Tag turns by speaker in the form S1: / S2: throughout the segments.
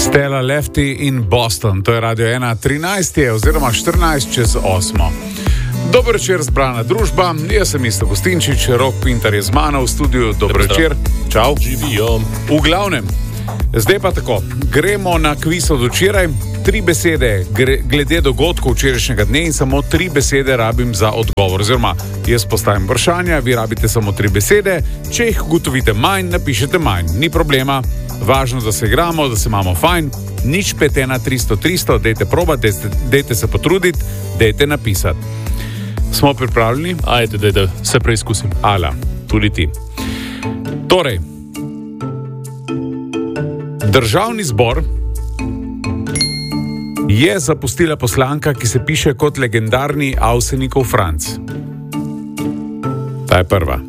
S1: Stella Lefty in Boston, to je Radio 1, 13 oziroma 14 čez 8. Dober večer, zbrana družba, jaz sem Isto Gostinčič, Rok Pintar je z mano v studiu, dober večer, čau.
S2: Živijo.
S1: V glavnem, zdaj pa tako, gremo na kviz od včeraj, 3 besede glede dogodkov včerajšnjega dne in samo 3 besede rabim za odgovor, oziroma jaz postavim vprašanja, vi rabite samo 3 besede, če jih ugotovite manj, napišete manj, ni problema. Važno, da se igramo, da se imamo fajn, nič 51300, dejte probati, dejte se potruditi, dejte napisati. Smo pripravljeni?
S2: Ajde, dejte, se preizkusim.
S1: Ala, tudi ti. Torej, Državni zbor je zapustila poslanka, ki se piše kot legendarni Avsenikov Franc. Ta je prva.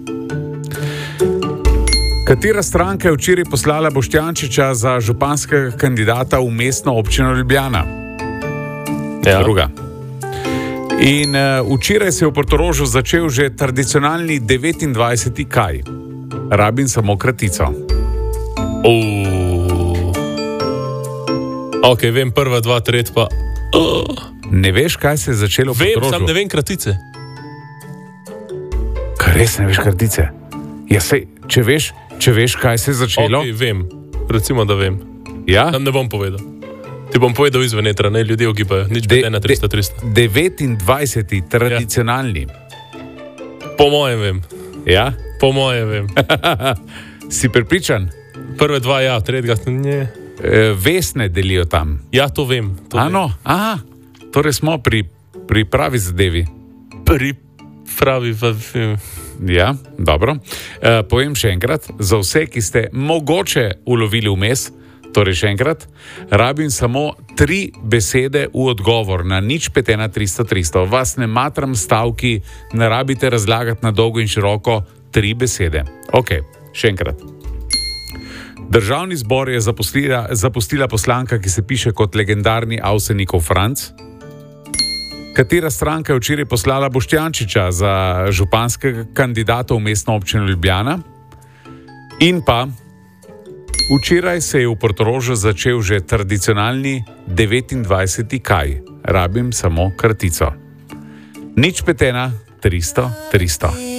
S1: Katera stranka je včeraj poslala Boštjančiča za županskega kandidata v mestno občino Ljubljana?
S2: Ja.
S1: Druga. In včeraj se je v Portorožu začel že tradicionalni 29. kaj? Rabim samo kratico.
S2: Ok, vem prva, dva, tretja pa...
S1: Ne veš, kaj se je začelo v Portorožu?
S2: Vem, sam ne vem kratice.
S1: Kaj res ne veš kratice? Ja, sej, če veš, kaj se je začelo?
S2: Ok, vem. Recimo, da vem.
S1: Ja?
S2: Tam ne bom povedal. Ti bom povedal izven etra, ne ljudje ogibajo. Nič 300.
S1: 29. tradicionalni.
S2: Po mojem vem.
S1: Ja?
S2: Po mojem vem.
S1: Si prepričan?
S2: Prve dva ja, tretjega ne.
S1: Vesne delijo tam.
S2: Ja, to vem.
S1: Ano, aha, torej smo pri pravi zadevi.
S2: Pri pravi zadevi.
S1: Ja, dobro. Povem še enkrat, za vse, ki ste mogoče ulovili vmes, torej še enkrat, rabim samo 3 besede v odgovor na nič 51300. Vas ne matram stavki, ne rabite razlagati na dolgo in široko, 3 besede. Ok, še enkrat. Državni zbor je zapustila poslanka, ki se piše kot legendarni Avsenikov Franc. Katera stranka je včeraj poslala Boštjančiča za županskega kandidata v mestno občino Ljubljana? In pa, včeraj se je v Portorožu začel že tradicionalni 29. kaj? Rabim samo kratico. Nič 51300.